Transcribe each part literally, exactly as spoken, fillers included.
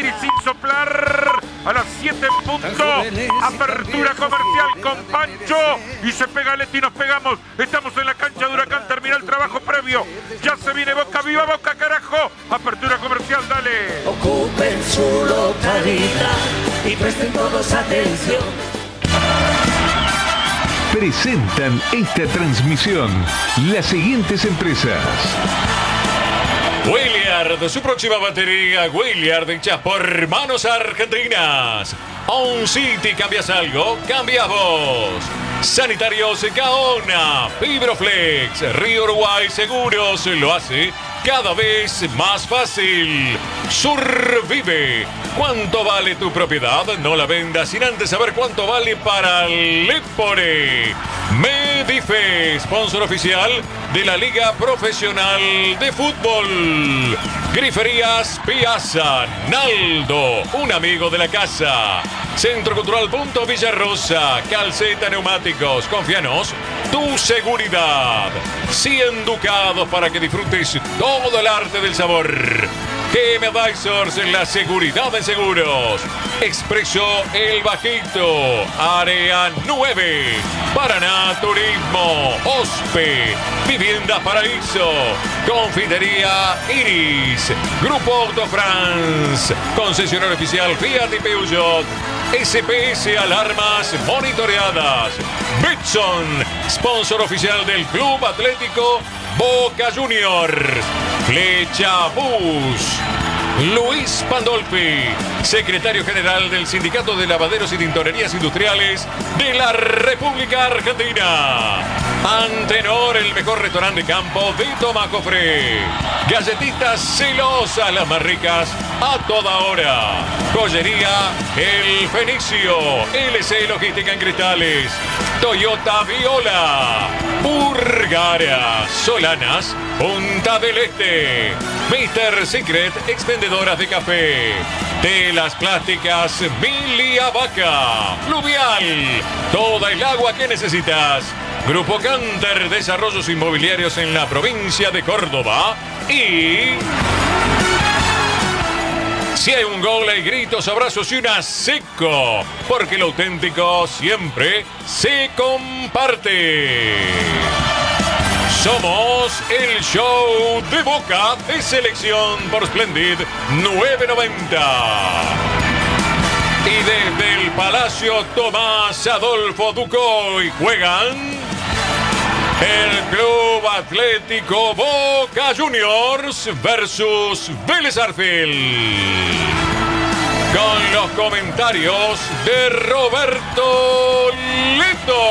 aire sin soplar. A las siete en punto. Apertura comercial con Pancho. Y se pega Leti y nos pegamos. Estamos en la cancha de Huracán. Termina el trabajo previo. Ya se viene Boca. ¡Viva Boca, carajo! Apertura comercial, dale. Ocupen su localidad y presten todos atención. Presentan esta transmisión las siguientes empresas. Williard, su próxima batería, Williard, hechas por manos argentinas. On City, ¿cambias algo? ¡Cambias vos! Sanitarios Gaona, Fibroflex, Río Uruguay Seguros lo hace cada vez más fácil. Survive. ¿Cuánto vale tu propiedad? No la vendas sin antes saber cuánto vale para Lepore. Medife, sponsor oficial de la Liga Profesional de Fútbol. Griferías Piazza, Naldo, un amigo de la casa. Centro Cultural Punto Villarrosa, calceta neumáticos, confianos, tu seguridad. cien ducados para que disfrutes todo el arte del sabor. G M Advisors, la seguridad en seguros. Expreso El Bajito, Área nueve. Paraná Turismo, Ospe, Viviendas Paraíso, Confitería Iris, Grupo Auto France, concesionario oficial Fiat y Peugeot, S P S Alarmas Monitoreadas, Bitson, sponsor oficial del Club Atlético Boca Juniors, Flecha Bus, Luis Pandolfi, secretario general del Sindicato de Lavaderos y Tintorerías Industriales de la República Argentina. Antenor, el mejor restaurante de campo de Tomacofre. Galletitas celosas, las más ricas a toda hora. Joyería El Fenicio, L C Logística en Cristales, Toyota Viola, Burgara, Solanas, Punta del Este, mister Secret, expendedoras de café, telas plásticas Milia Vaca, Fluvial, toda el agua que necesitas. Grupo Canter, desarrollos inmobiliarios en la provincia de Córdoba. Y si hay un gol, hay gritos, abrazos y una seco, porque lo auténtico siempre se comparte. Somos el show de Boca de selección por Splendid nueve noventa. Y desde el Palacio Tomás Adolfo Ducoy juegan el Club Atlético Boca Juniors versus Vélez Arfield. Con los comentarios de Roberto Leto.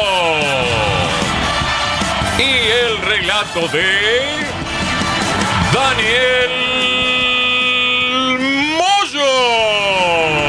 Y el relato de Daniel Moyo.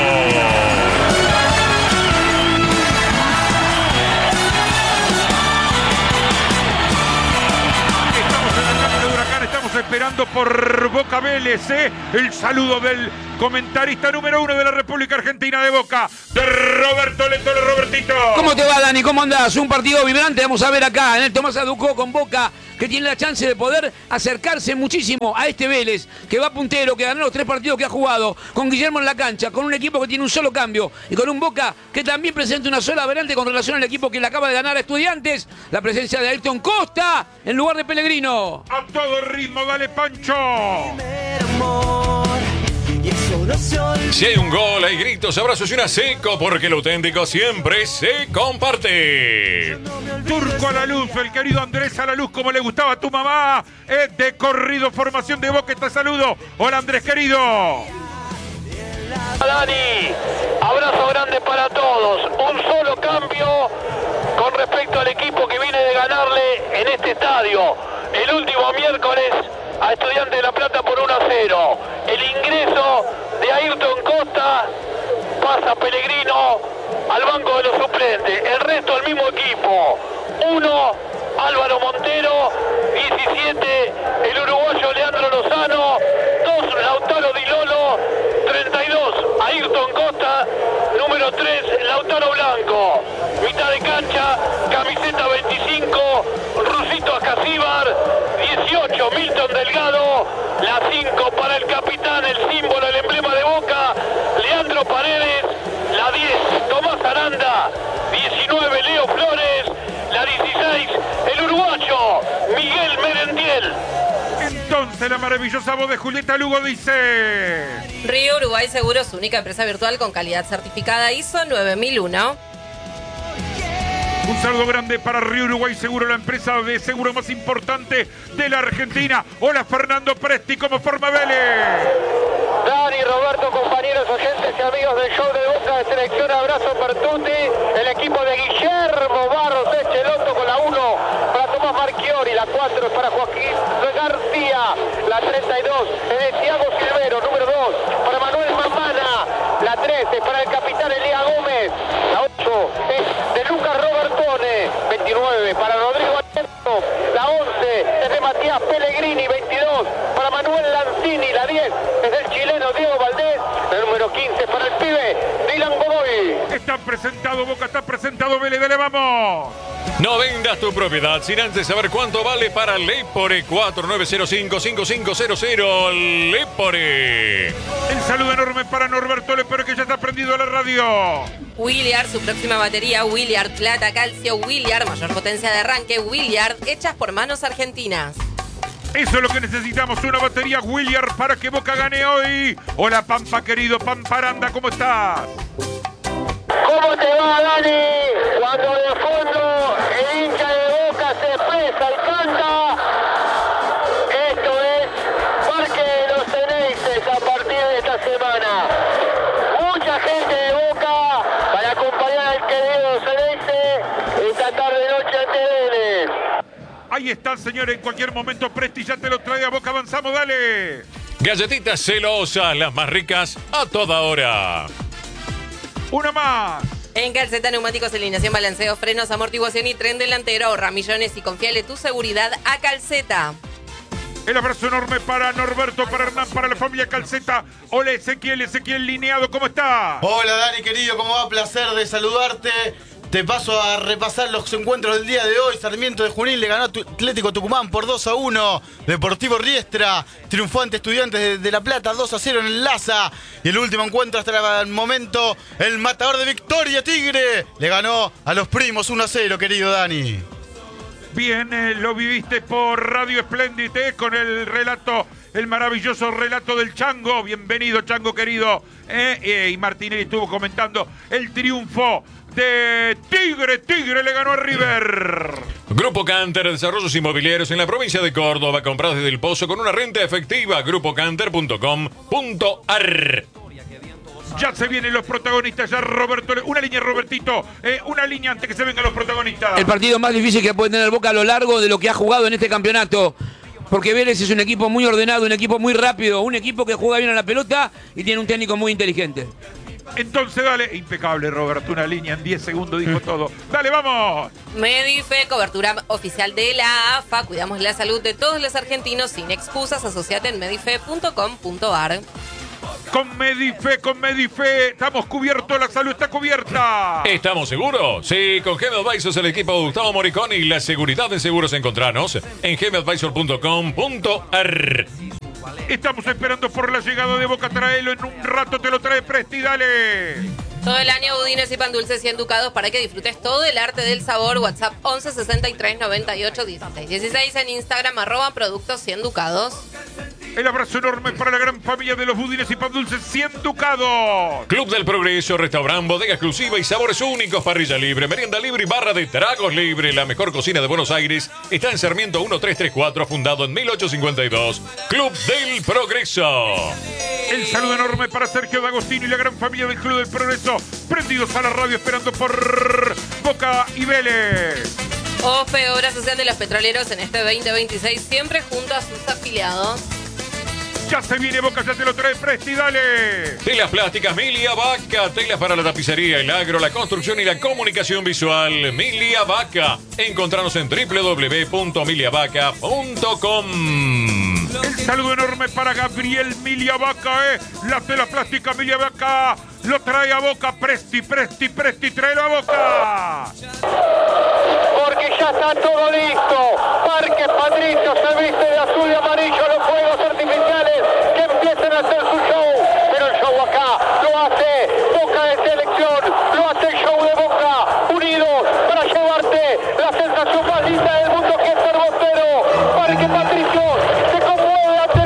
Esperando por Boca Vélez, ¿eh? El saludo del comentarista número uno de la República Argentina de Boca, de Roberto Leto. Robertito, ¿cómo te va, Dani? ¿Cómo andás? Un partido vibrante vamos a ver acá en el Tomás Aducó con Boca, que tiene la chance de poder acercarse muchísimo a este Vélez, que va puntero, que ganó los tres partidos que ha jugado, con Guillermo en la cancha, con un equipo que tiene un solo cambio, y con un Boca que también presenta una sola variante con relación al equipo que le acaba de ganar a Estudiantes, la presencia de Ayrton Costa en lugar de Pellegrino. A todo ritmo, dale Pancho. Si hay un gol, hay gritos, abrazos y una seco, porque lo auténtico siempre se comparte. Turco a la luz, el querido Andrés a la luz, como le gustaba a tu mamá. Es de corrido, formación de Boca, te saludo. Hola Andrés, querido. Dani, abrazo grande para todos. Un solo cambio con respecto al equipo que viene de ganarle en este estadio el último miércoles a Estudiantes de La Plata por uno a cero. El ingreso de Ayrton Costa pasa Pellegrino al banco de los suplentes. El resto el mismo equipo. uno, Álvaro Montero. diecisiete, el uruguayo Leandro Lozano. dos, Lautaro Di Lolo. treinta y dos, Ayrton Costa. Número tres, Lautaro Blanco. Mitad de cancha, camiseta veinticinco, Rusito Acasíbar. dieciocho, Milton Delgado. La cinco para el capitán, el símbolo, el emblema de Boca. dice la maravillosa voz de Julieta Lugo, dice... Río Uruguay Seguros, única empresa virtual con calidad certificada I S O nueve mil uno. Un saludo grande para Río Uruguay Seguro, la empresa de seguro más importante de la Argentina. Hola, Fernando Presti, ¿cómo forma Vélez? Dani, Roberto, compañeros, oyentes y amigos del show de Boca de Selección, abrazo per tutti. El equipo de Guillermo Barros Echeloto con la uno para Tomás Marchiori, la cuatro es para Joaquín García, la treinta y dos es de Thiago Silvero, número dos para Manuel Mamana, la tres es para el capitán Elías Gómez, la ocho es de Lucas Robertone, veintinueve para Rodrigo Alberto, la once es de Matías Pellegrini, veintidós para Manuel Lanzini, la diez es del chileno Diego Valdés, el número quince para el pibe Dylan Godoy. Está presentado Boca, está presentado Vélez, dale, vamos. No vendas tu propiedad sin antes saber cuánto vale para Lepore. Cuatro nueve cero cinco, cinco cinco cero cero. Lepore. El saludo enorme para Norberto Lepore, que ya está prendido a la radio. Williard, su próxima batería, Williard, plata, calcio, Williard, mayor potencia de arranque, Williard, hechas por manos argentinas. Eso es lo que necesitamos, una batería Williard para que Boca gane hoy. Hola, Pampa, querido Pamparanda, ¿cómo estás? ¿Cómo te va, Dani? Cuando de fondo el hincha de Boca se expresa y canta. Esto es Parque de los Ceneices a partir de esta semana. Mucha gente de Boca para acompañar al querido Ceneice esta tarde-noche ante Vélez. Ahí está, señor, en cualquier momento Presti ya te lo trae a Boca, avanzamos, dale. Galletitas celosas, las más ricas a toda hora. Una más. En Calceta Neumáticos, alineación, balanceo, frenos, amortiguación y tren delantero. Ahorra millones y confíale tu seguridad a Calceta. El abrazo enorme para Norberto, para Hernán, para la familia Calceta. Hola, Ezequiel, Ezequiel Lineado, ¿cómo está? Hola, Dani, querido, ¿cómo va? Placer de saludarte. Te paso a repasar los encuentros del día de hoy. Sarmiento de Junín le ganó a Atlético Tucumán por dos a uno. Deportivo Riestra triunfó ante Estudiantes de, de La Plata dos a cero en el Laza. Y el último encuentro hasta el momento, el matador de Victoria, Tigre, le ganó a los primos uno a cero, querido Dani. Bien, eh, lo viviste por Radio Splendid, eh, con el relato, el maravilloso relato del Chango. Bienvenido, Chango querido. Eh, eh, y Martinelli estuvo comentando el triunfo de Tigre. Tigre le ganó a River. Grupo Canter, desarrollos inmobiliarios en la provincia de Córdoba. Compras desde el Pozo con una renta efectiva. grupo canter punto com punto ar. Ya se vienen los protagonistas, ya Roberto, una línea Robertito, eh, una línea antes que se vengan los protagonistas. El partido más difícil que puede tener Boca a lo largo de lo que ha jugado en este campeonato. Porque Vélez es un equipo muy ordenado, un equipo muy rápido, un equipo que juega bien a la pelota y tiene un técnico muy inteligente. Entonces dale, impecable Roberto, una línea en diez segundos dijo todo. Dale, vamos. Medife, cobertura oficial de la A F A. Cuidamos la salud de todos los argentinos sin excusas. Asociate en medife punto com punto ar. Con Medife, con Medife, estamos cubiertos, la salud está cubierta. ¿Estamos seguros? Sí, con G M Advisors, el equipo de Gustavo Moriconi y la seguridad en seguros. Encontranos en g m advisor punto com punto ar. Estamos esperando por la llegada de Boca, traelo en un rato, te lo trae Presti, dale. Todo el año budines y pan dulces y enducados para que disfrutes todo el arte del sabor. WhatsApp once sesenta y tres noventa y ocho dieciséis dieciséis, en Instagram arroba productos y enducados. El abrazo enorme para la gran familia de los budines y pan dulces cien Ducados. Club del Progreso, restaurante, bodega exclusiva y sabores únicos, parrilla libre, merienda libre y barra de tragos libre. La mejor cocina de Buenos Aires está en Sarmiento mil trescientos treinta y cuatro, fundado en mil ochocientos cincuenta y dos. Club del Progreso. El saludo enorme para Sergio D'Agostino y la gran familia del Club del Progreso, prendidos a la radio esperando por Boca y Vélez. O P E, Obra Social de los Petroleros, en este veinte veintiséis, siempre junto a sus afiliados. Ya se viene Boca, ya te lo trae Presti, dale. Telas plásticas Milia Vaca, telas para la tapicería, el agro, la construcción y la comunicación visual. Milia Vaca. Encontranos en w w w punto milia vaca punto com. El saludo enorme para Gabriel Milia Vaca, eh. La tela plástica Milia Vaca lo trae a Boca. Presti, Presti, Presti, tráelo a Boca. Porque ya está todo listo. Parque Patricio se viste de azul y amarillo, los fuegos artificiales que empiecen a hacer su show. Pero el show acá lo hace Boca de Selección, lo hace el show de Boca, unidos para llevarte la sensación más linda del mundo, que es ser bostero. Parque Patricio se conmueve ante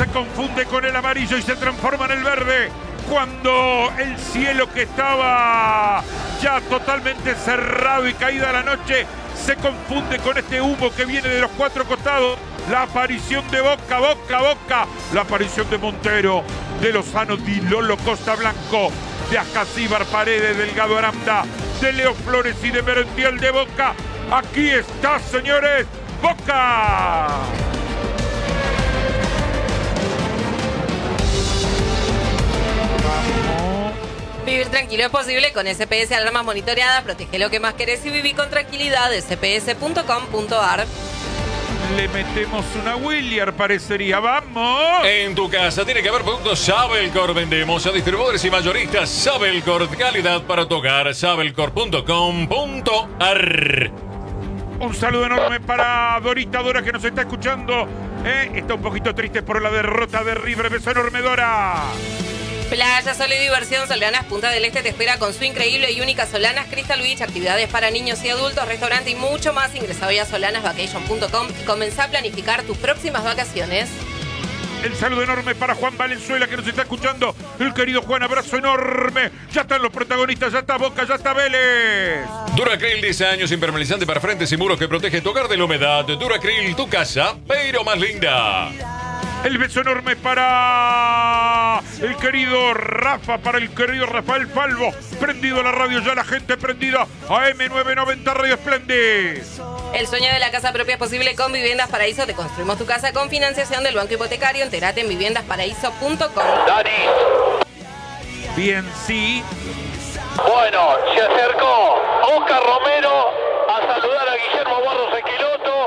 se confunde con el amarillo y se transforma en el verde. Cuando el cielo que estaba ya totalmente cerrado y caída la noche se confunde con este humo que viene de los cuatro costados. La aparición de Boca, Boca, Boca. La aparición de Montero, de Lozano, Di Lolo, Costa Blanco, de Ascasíbar, Paredes, Delgado, Aranda, de Leo Flores y de Merentiel de Boca. Aquí está, señores, Boca. Vivir tranquilo es posible con S P S Alarmas Monitoreadas. Protege lo que más querés y viví con tranquilidad. S P S punto com punto a r. Le metemos una Williard, parecería. ¡Vamos! En tu casa tiene que haber productos Sabelcor. Vendemos a distribuidores y mayoristas Sabelcor. Calidad para tu hogar. Sabelcor punto com punto a r. Un saludo enorme para Dorita, Dora, que nos está escuchando. ¿eh? Está un poquito triste por la derrota de River. Beso enorme, Dora. Playa, Sol y Diversión, Solanas Punta del Este te espera con su increíble y única Solanas Crystal Beach, actividades para niños y adultos, restaurante y mucho más. Ingresa hoy a solanas vacation punto com y comenzá a planificar tus próximas vacaciones. El saludo enorme para Juan Valenzuela, que nos está escuchando. El querido Juan, abrazo enorme. Ya están los protagonistas, ya está Boca, ya está Vélez. Duracril, diez años, impermeabilizante para frentes y muros que protege tu hogar de la humedad. Duracril, tu casa, pero más linda. El beso enorme para el querido Rafa, para el querido Rafael Falvo. Prendido a la radio, ya la gente prendida a M novecientos noventa Radio Splendid. El sueño de la casa propia es posible con Viviendas Paraíso. Te construimos tu casa con financiación del Banco Hipotecario. Entérate en viviendas paraíso punto com. Dani. Bien, sí. Bueno, se acercó Oscar Romero a saludar a Guillermo Barros Esquiloto.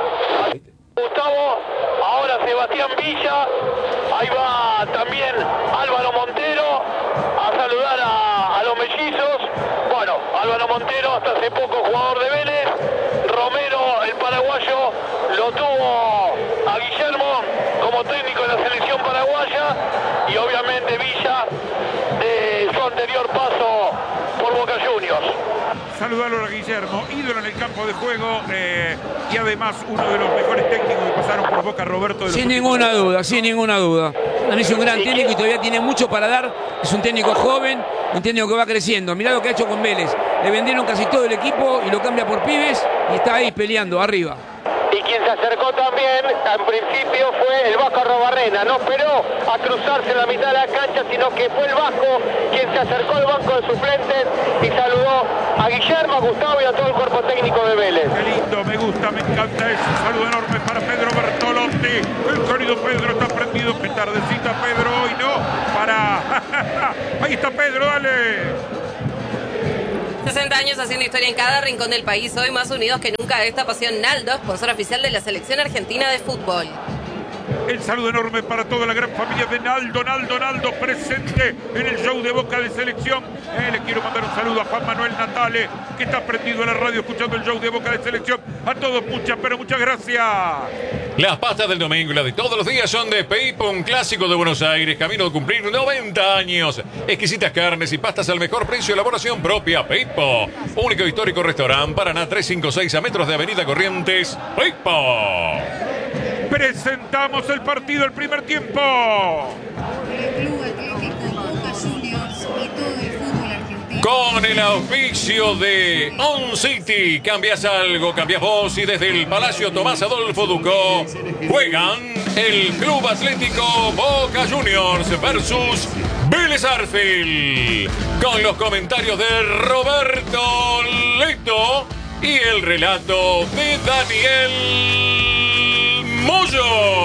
Gustavo, ahora Sebastián Villa, ahí va también Álvaro Montero a saludar a, a los mellizos. Bueno, Álvaro Montero, hasta hace poco jugador de Vélez. Romero, el paraguayo, lo tuvo a Guillermo como técnico de la selección paraguaya y obviamente Villa de su anterior paso por Boca Juniors. Saludarlo a Guillermo, ídolo en el campo de juego eh, y además uno de los mejores técnicos que pasaron por Boca, Roberto. De sin ninguna años. duda, sin ninguna duda. Es un gran técnico y todavía tiene mucho para dar. Es un técnico joven, un técnico que va creciendo. Mirá lo que ha hecho con Vélez. Le vendieron casi todo el equipo y lo cambia por pibes y está ahí peleando arriba. Y quien se acercó también, en principio, fue el Vasco Arrobarrena. No esperó a cruzarse en la mitad de la cancha, sino que fue el Vasco quien se acercó al banco de suplentes y saludó a Guillermo, a Gustavo y a todo el cuerpo técnico de Vélez. Qué lindo, me gusta, me encanta eso. Un saludo enorme para Pedro Bertolotti. El querido Pedro está prendido. Qué tardecita, Pedro, hoy no. Para... Ahí está Pedro, dale. sesenta años haciendo historia en cada rincón del país. Hoy más unidos que nunca. Esta pasión Naldo, sponsor oficial de la Selección Argentina de Fútbol. El saludo enorme para toda la gran familia de Naldo, Naldo, Naldo, presente en el show de Boca de Selección. Eh, le quiero mandar un saludo a Juan Manuel Natale, que está prendido a la radio escuchando el show de Boca de Selección. A todos muchas, pero muchas gracias. Las pastas del domingo y las de todos los días son de Peipo, un clásico de Buenos Aires, camino de cumplir noventa años. Exquisitas carnes y pastas al mejor precio, elaboración propia. Peipo, único histórico restaurante, Paraná trescientos cincuenta y seis a metros de Avenida Corrientes. Peipo. Presentamos el partido, el primer tiempo. El Club Atlético Boca Juniors y todo el fútbol argentino. Con el auspicio de On City. Cambias algo, cambias vos. Y desde el Palacio Tomás Adolfo Ducó juegan el Club Atlético Boca Juniors versus Vélez Arfield. Con los comentarios de Roberto Leto y el relato de Daniel Moyo.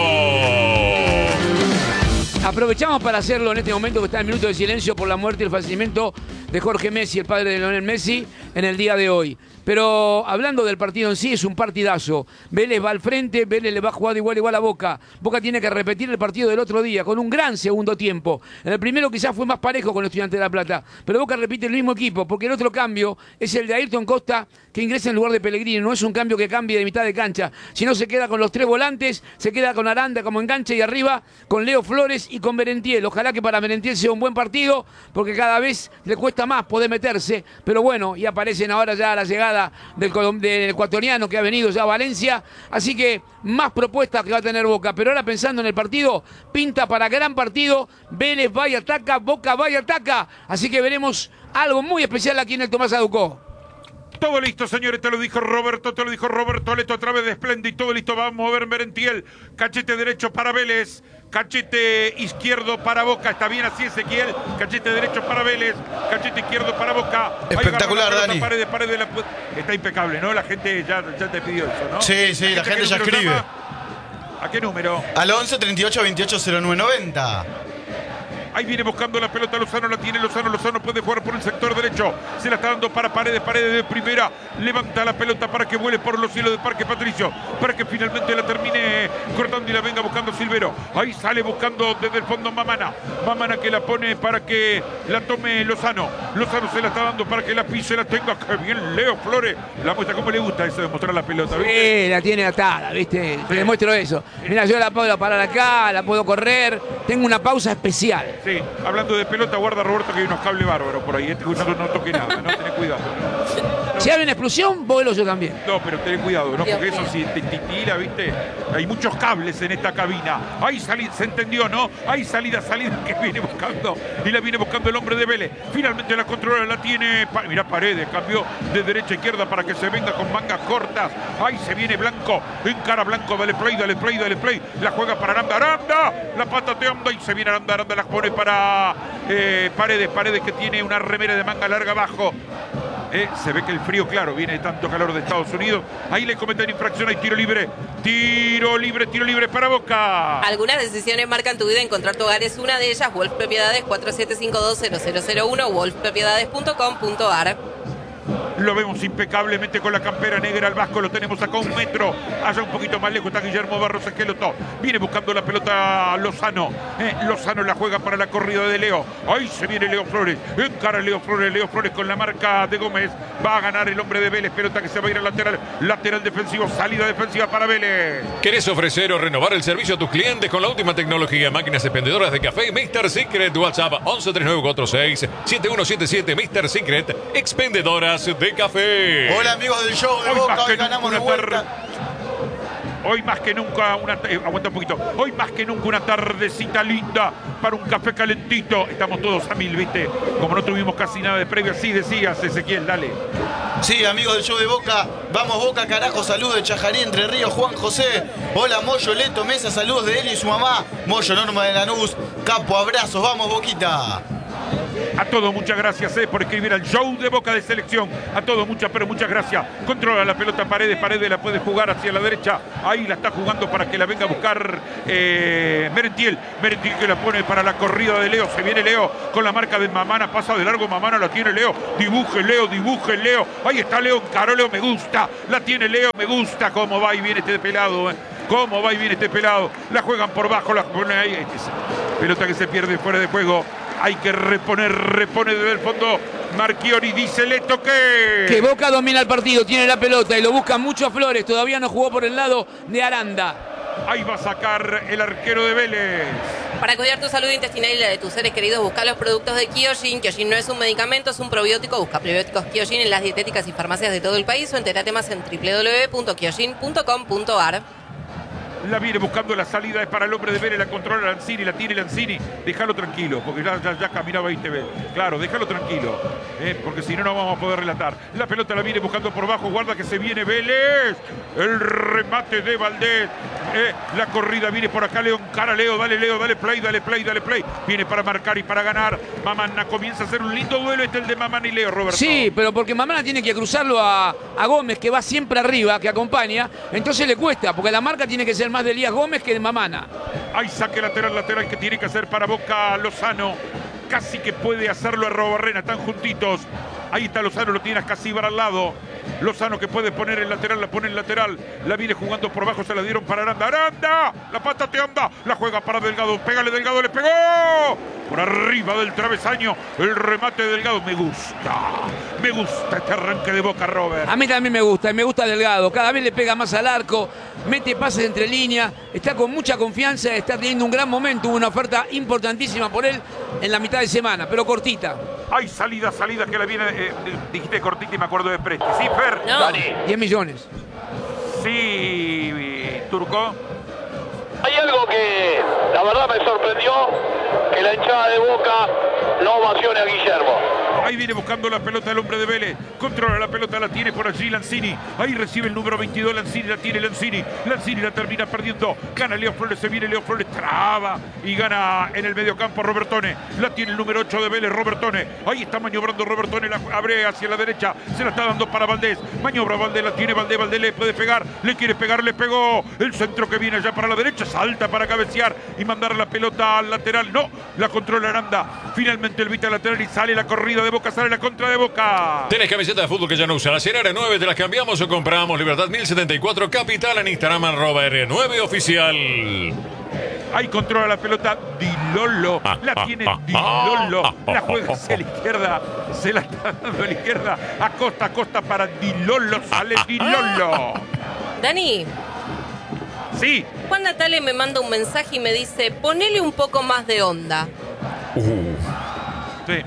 Aprovechamos para hacerlo en este momento que está el minuto de silencio por la muerte y el fallecimiento de Jorge Messi, el padre de Lionel Messi, en el día de hoy. Pero hablando del partido en sí, es un partidazo. Vélez va al frente, Vélez le va a jugar de igual a igual a Boca. Boca tiene que repetir el partido del otro día con un gran segundo tiempo. En el primero quizás fue más parejo con el Estudiantes de La Plata, pero Boca repite el mismo equipo, porque el otro cambio es el de Ayrton Costa, que ingresa en lugar de Pellegrini. No es un cambio que cambie de mitad de cancha, sino se queda con los tres volantes, se queda con Aranda como enganche y arriba con Leo Flores y con Merentiel. Ojalá que para Merentiel sea un buen partido, porque cada vez le cuesta más poder meterse, pero bueno, y aparece parecen ahora ya a la llegada del, del ecuatoriano que ha venido ya a Valencia. Así que más propuestas que va a tener Boca. Pero ahora pensando en el partido, pinta para gran partido. Vélez va y ataca, Boca va y ataca. Así que veremos algo muy especial aquí en el Tomás Aducó. Todo listo, señores, te lo dijo Roberto, te lo dijo Roberto Aleto a través de Splendid. Todo listo, vamos a ver Merentiel. Cachete derecho para Vélez. Cachete izquierdo para Boca. Está bien así, Ezequiel. Cachete derecho para Vélez. Cachete izquierdo para Boca. Espectacular, Dani. Paredes, paredes, la... Está impecable, ¿no? La gente ya, ya te pidió eso, ¿no? Sí, sí, la, la gente, gente ya escribe. Llama? ¿A qué número? Al once, treinta y ocho, veintiocho, cero nueve noventa. Ahí viene buscando la pelota Lozano, la tiene Lozano, Lozano puede jugar por el sector derecho. Se la está dando para Paredes, Paredes de primera. Levanta la pelota para que vuele por los cielos de Parque Patricio. Para que finalmente la termine cortando y la venga buscando Silvero. Ahí sale buscando desde el fondo Mamana. Mamana que la pone para que la tome Lozano. Lozano se la está dando para que la pise, la tenga. ¡Qué bien Leo Flores! La muestra, ¿cómo le gusta eso de mostrar la pelota? ¿Viste? Sí, la tiene atada, ¿viste? Te demuestro eso. Mira, yo la puedo parar acá, la puedo correr. Tengo una pausa especial. Sí, hablando de pelota, guarda Roberto que hay unos cables bárbaros por ahí. Este no, no toque nada, no tenés cuidado. No. Si hay una explosión, vuelo yo también. No, pero tenés cuidado, ¿no? Porque eso sí te titila, ¿viste? Hay muchos cables en esta cabina. Hay salida, se entendió, ¿no? Hay salida, salida que viene buscando. Y la viene buscando el hombre de Vélez. Finalmente la controla, la tiene. Mirá Paredes, cambió de derecha a izquierda para que se venga con mangas cortas. Ahí se viene Blanco. Encara Blanco, dale play, dale play, dale play. La juega para Aranda, Aranda. La patea Aranda y se viene Aranda, Aranda la pone para eh, Paredes. Paredes que tiene una remera de manga larga abajo. Eh, se ve que el frío, claro, viene de tanto calor de Estados Unidos. Ahí le cometen infracción, hay tiro libre. Tiro libre, tiro libre para Boca. Algunas decisiones marcan tu vida, encontrar tu hogar es una de ellas. Wolf Propiedades, cuatro siete cinco dos cero cero cero uno, wolf propiedades punto com punto ar. Lo vemos impecablemente con la campera negra al Vasco. Lo tenemos acá a un metro. Allá un poquito más lejos está Guillermo Barros Esqueloto. Viene buscando la pelota Lozano. Eh, Lozano la juega para la corrida de Leo. Ahí se viene Leo Flores. Encara Leo Flores. Leo Flores con la marca de Gómez. Va a ganar el hombre de Vélez. Pelota que se va a ir al lateral. Lateral defensivo. Salida defensiva para Vélez. ¿Querés ofrecer o renovar el servicio a tus clientes con la última tecnología? Máquinas expendedoras de café mister Secret. WhatsApp once treinta y nueve cuarenta y seis setenta y uno setenta y siete. mister Secret. Expendedoras de café. Hola amigos del show de Hoy Boca, más hoy ganamos de vuelta. Hoy más que nunca una eh, aguanta un poquito. Hoy más que nunca una tardecita linda para un café calentito. Estamos todos a mil, ¿viste? Como no tuvimos casi nada de previo, así decías, Ezequiel, dale. Sí, amigos del show de Boca, vamos Boca, carajo, saludos de Chajarí, Entre Ríos, Juan José. Hola Moyo, Leto, Mesa, saludos de él y su mamá. Moyo, Norma de Lanús, Capo, abrazos, vamos Boquita. A todos muchas gracias eh, por escribir al show de Boca de Selección. A todos muchas, pero muchas gracias. Controla la pelota Paredes, Paredes la puede jugar hacia la derecha. Ahí la está jugando para que la venga a buscar eh, Merentiel. Merentiel que la pone para la corrida de Leo. Se viene Leo con la marca de Mamana. Pasa de largo Mamana, la tiene Leo. Dibuje Leo, dibuje Leo. Ahí está Leo, encaró Leo, me gusta. La tiene Leo, me gusta cómo va y viene este pelado. Eh. Cómo va y viene este pelado. La juegan por bajo, la ponen ahí. Pelota que se pierde fuera de juego. Hay que reponer, repone desde el fondo. Marchiori dice, le toqué. Que Boca domina el partido, tiene la pelota y lo busca mucho a Flores. Todavía no jugó por el lado de Aranda. Ahí va a sacar el arquero de Vélez. Para cuidar tu salud intestinal y la de tus seres queridos, busca los productos de Kyojin. Kyojin no es un medicamento, es un probiótico. Busca prebióticos Kyojin en las dietéticas y farmacias de todo el país o entérate más en doble u doble u doble u punto kyojin punto com punto ar. La viene buscando la salida, es para el hombre de Vélez, la controla Lanzini, la tiene Lanzini. Déjalo tranquilo, porque ya, ya, ya caminaba ahí T V. Claro, déjalo tranquilo, eh, porque si no, no vamos a poder relatar. La pelota la viene buscando por bajo, guarda que se viene Vélez. El remate de Valdés. Eh, la corrida viene por acá, León, cara Leo, dale Leo, dale play, dale play, dale play. Viene para marcar y para ganar. Mamana comienza a hacer un lindo duelo, este el de Mamana y Leo, Roberto. Sí, pero porque Mamana tiene que cruzarlo a, a Gómez, que va siempre arriba, que acompaña. Entonces le cuesta, porque la marca tiene que ser más de Elías Gómez que de Mamana. Hay saque lateral, lateral que tiene que hacer para Boca Lozano. Casi que puede hacerlo a Robarrena, están juntitos. Ahí está Lozano, lo tiene a Casíbar al lado. Lozano que puede poner el lateral, la pone en lateral. La viene jugando por abajo, se la dieron para Aranda. ¡Aranda! La pata te anda. La juega para Delgado. Pégale Delgado, le pegó. Por arriba del travesaño. El remate de Delgado. Me gusta. Me gusta este arranque de Boca, Robert. A mí también me gusta. Y me gusta Delgado. Cada vez le pega más al arco. Mete pases entre líneas. Está con mucha confianza. Está teniendo un gran momento. Hubo una oferta importantísima por él en la mitad de semana, pero cortita. Hay salida, salida que la viene, eh, dijiste cortita y me acuerdo de Presti. Sí, Fer. No. Dani. diez millones. Sí, Turco. Hay algo que la verdad me sorprendió, que la hinchada de Boca no ovacione a Guillermo. Ahí viene buscando la pelota el hombre de Vélez. Controla la pelota, la tiene por allí Lanzini. Ahí recibe el número veintidós, Lanzini, la tiene Lanzini. Lanzini la termina perdiendo. Gana Leo Flores, se viene Leo Flores, traba. Y gana en el mediocampo Robertone. La tiene el número ocho de Vélez, Robertone. Ahí está maniobrando Robertone, la abre hacia la derecha. Se la está dando para Valdés. Maniobra Valdés, la tiene Valdés, Valdés le puede pegar. Le quiere pegar, le pegó. El centro que viene allá para la derecha. Salta para cabecear y mandar la pelota al lateral. No, la controla Aranda. Finalmente el vita lateral y sale la corrida de Boca, sale la contra de Boca. ¿Tenés camiseta de fútbol que ya no usa? Las R nueve te las cambiamos o compramos. Libertad mil setenta y cuatro Capital en Instagram arroba R nueve oficial. Ahí controla la pelota Di Lollo. La tiene Di Lollo. La juega hacia la izquierda. Se la está dando a la izquierda. A costa a costa para Di Lollo. Sale Di Lollo. Dani. Sí. Juan Natale me manda un mensaje y me dice, ponele un poco más de onda. Uh. Sí.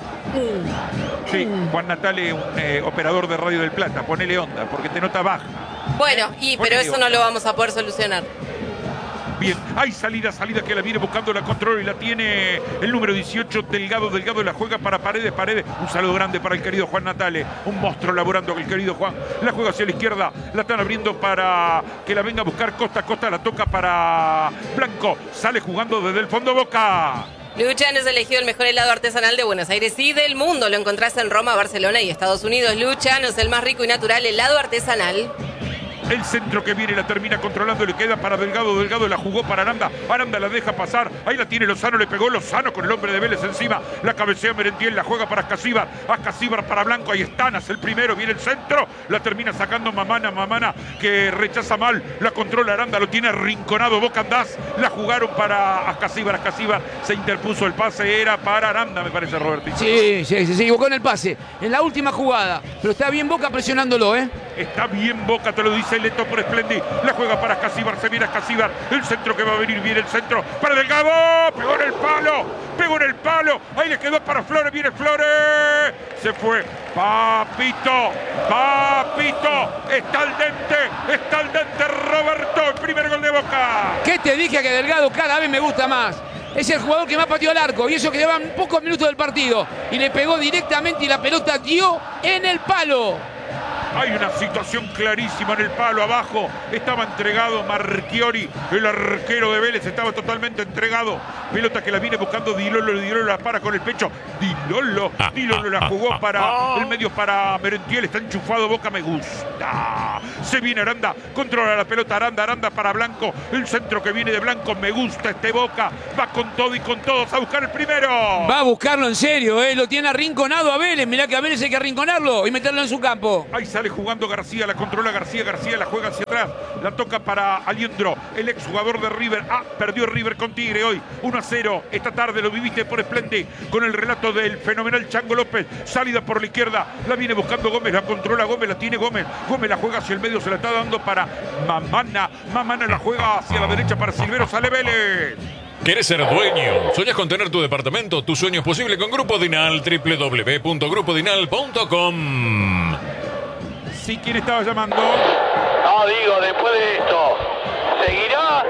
Sí, Juan Natale, un eh, operador de Radio del Plata. Ponele onda, porque te nota baja. Bueno, y pero Ponele eso onda. no lo vamos a poder solucionar. Bien, hay salida, salida que la viene buscando, la control y la tiene el número dieciocho, Delgado, Delgado la juega para Paredes, Paredes, un saludo grande para el querido Juan Natale, un monstruo laborando con el querido Juan, la juega hacia la izquierda, la están abriendo para que la venga a buscar Costa, Costa la toca para Blanco, sale jugando desde el fondo Boca. Luchan es elegido el mejor helado artesanal de Buenos Aires y del mundo. Lo encontrás en Roma, Barcelona y Estados Unidos. Luchan es el más rico y natural helado artesanal. El centro que viene la termina controlando, le queda para Delgado, Delgado la jugó para Aranda, Aranda la deja pasar, ahí la tiene Lozano, le pegó Lozano con el hombre de Vélez encima, la cabecea Merentiel, la juega para Ascasíbar, Ascasíbar para Blanco, ahí Estanas el primero, viene el centro, la termina sacando Mamana, Mamana que rechaza mal, la controla Aranda, lo tiene arrinconado Boca Andás, la jugaron para Ascasíbar, Ascasíbar se interpuso, el pase era para Aranda, me parece, Robertito. Sí, sí, sí, se equivocó en el pase, en la última jugada, pero está bien Boca presionándolo, ¿eh? Está bien Boca, te lo dice Leto por Splendi. La juega para Ascasíbar, se viene Ascasíbar. El centro que va a venir, viene el centro para Delgado. Pegó en el palo, pegó en el palo. Ahí le quedó para Flores, viene Flores. Se fue. Papito, Papito. Está al dente, está al dente Roberto. El primer gol de Boca. ¿Qué te dije que Delgado cada vez me gusta más? Es el jugador que más pateó al arco y eso que llevan pocos minutos del partido. Y le pegó directamente y la pelota dio en el palo. Hay una situación clarísima en el palo abajo. Estaba entregado Marchiori, el arquero de Vélez. Estaba totalmente entregado. Pelota que la viene buscando Di Lollo. Di Lollo la para con el pecho. Di Lollo. Di Lollo la jugó para el medio para Merentiel. Está enchufado Boca. Me gusta. Se viene Aranda. Controla la pelota Aranda. Aranda para Blanco. El centro que viene de Blanco. Me gusta este Boca. Va con todo y con todos a buscar el primero. Va a buscarlo en serio, ¿eh? Lo tiene arrinconado a Vélez. Mirá que a Vélez hay que arrinconarlo y meterlo en su campo. Ahí sale jugando García, la controla García, García la juega hacia atrás, la toca para Aliendro, el exjugador de River. Ah, perdió River con Tigre hoy, uno a cero. Esta tarde lo viviste por Esplende con el relato del fenomenal Chango López. Salida por la izquierda, la viene buscando Gómez, la controla Gómez, la tiene Gómez. Gómez la juega hacia el medio, se la está dando para Mamana. Mamana la juega hacia la derecha para Silvero, sale Vélez. ¿Querés ser dueño? ¿Soñás con tener tu departamento? Tu sueño es posible con Grupo Dinal, doble u doble u doble u punto grupo dinal punto com. Sí, ¿quién estaba llamando? No, digo, después de esto, ¿seguirá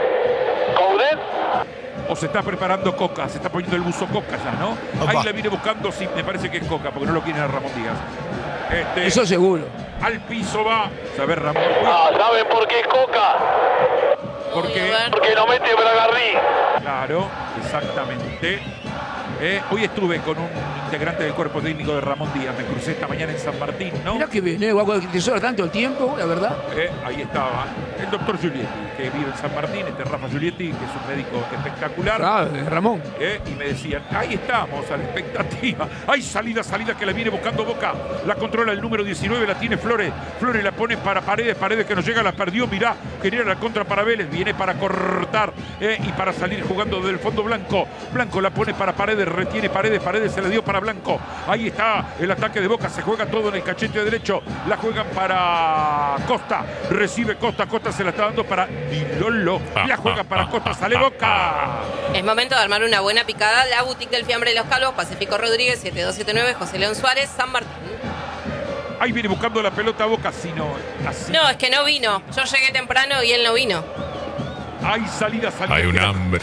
Coudet? O se está preparando Coca, se está poniendo el buzo Coca ya, ¿no? Opa. Ahí la viene buscando, sí, me parece que es Coca, porque no lo quieren a Ramón Díaz. Este, Eso seguro. Al piso va. A ver, Ramón. Ah, ¿saben por qué es Coca? ¿Por Uy, qué? a ver. Porque lo mete Bragarni. Claro, exactamente. Eh, hoy estuve con un integrante del cuerpo técnico de Ramón Díaz. Me crucé esta mañana en San Martín, ¿no? Mirá que bien, ¿eh? Guaco, que te sobra tanto el tiempo, la verdad. Eh, ahí estaba el doctor Giulietti, que vive en San Martín, este Rafa Giulietti, que es un médico espectacular. Ah, Ramón. Eh, y me decían, ahí estamos, a la expectativa. Hay salida, salida que la viene buscando Boca. La controla el número diecinueve, la tiene Flores. Flores la pone para Paredes, Paredes que no llega, la perdió. Mirá, genera la contra para Vélez. Viene para cortar eh, y para salir jugando del fondo Blanco. Blanco la pone para Paredes. Paredes, retiene Paredes, Paredes se la dio para Blanco. Ahí está el ataque de Boca, se juega todo en el cachete derecho. La juegan para Costa, recibe Costa, Costa se la está dando para Di Lollo. La juega para Costa, sale Boca. Es momento de armar una buena picada. La boutique del fiambre de los Calvos, Pacífico Rodríguez, siete dos siete nueve, José León Suárez, San Martín. Ahí viene buscando la pelota Boca, si no, así. No, es que no vino. Yo llegué temprano y él no vino. Hay salida, salida. Hay un hambre.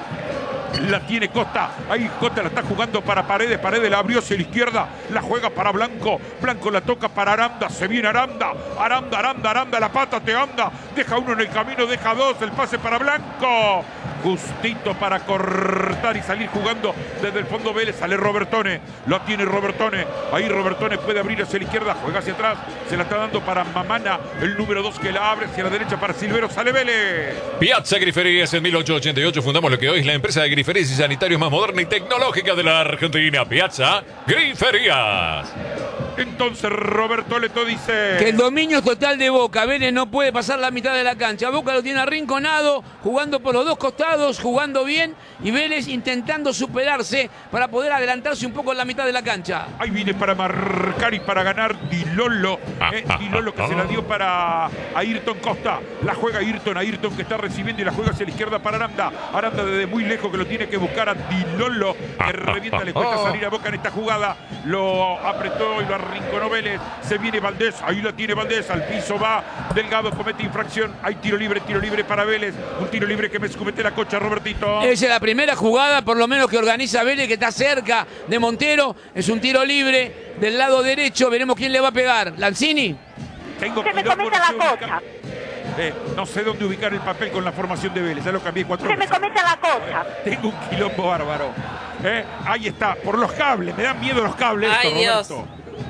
La tiene Costa, ahí Costa la está jugando para Paredes, Paredes la abrió hacia la izquierda, la juega para Blanco, Blanco la toca para Aranda, se viene Aranda, Aranda, Aranda, Aranda, la pata te anda, deja uno en el camino, deja dos, el pase para Blanco, justito para cortar y salir jugando desde el fondo Vélez, sale Robertone, lo tiene Robertone, ahí Robertone puede abrir hacia la izquierda, juega hacia atrás, se la está dando para Mamana, el número dos que la abre hacia la derecha para Silvero, sale Vélez. Piazza Griferías en mil ochocientos ochenta y ocho fundamos lo que hoy es la empresa de griferías y sanitarios más moderna y tecnológica de la Argentina. Piazza Griferías. Entonces Roberto Leto dice que el dominio total de Boca. Vélez no puede pasar la mitad de la cancha. Boca lo tiene arrinconado, jugando por los dos costados, jugando bien, y Vélez intentando superarse para poder adelantarse un poco en la mitad de la cancha. Ahí viene para marcar y para ganar Di Lollo. Eh, Di Lollo que se la dio para Ayrton Costa. La juega Ayrton, Ayrton que está recibiendo y la juega hacia la izquierda para Aranda. Aranda desde muy lejos que lo tiene que buscar a Di Lollo, que revienta, le cuesta salir a Boca en esta jugada. Lo apretó y lo arrinconó Vélez. Se viene Valdés, ahí la tiene Valdés, al piso va Delgado, comete infracción. Hay tiro libre, tiro libre para Vélez. Un tiro libre que me escumete la cocha, Robertito. Esa es la primera jugada, por lo menos que organiza Vélez, que está cerca de Montero. Es un tiro libre del lado derecho. Veremos quién le va a pegar. ¿Lanzini? Tengo Se me quilombo, comete no la sé ubicar- cocha. Eh, no sé dónde ubicar el papel con la formación de Vélez. Ya lo cambié cuatro Se me veces. comete la cocha. Tengo un quilombo bárbaro. Eh, ahí está, por los cables. Me dan miedo los cables. Ay, esto, Dios. Roberto.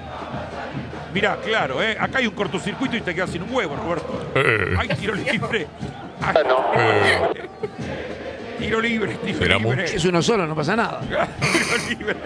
Mirá, claro, eh, acá hay un cortocircuito y te quedas sin un huevo, Roberto. Eh. Hay tiro libre. Ay, Eh. Tiro libre, tiro Esperamos. libre. Es uno solo, no pasa nada. Tiro libre.